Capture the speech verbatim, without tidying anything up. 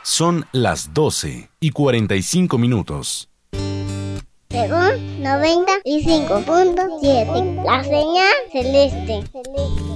Son las doce y cuarenta y cinco minutos. Según noventa y cinco punto siete, la señal celeste. celeste.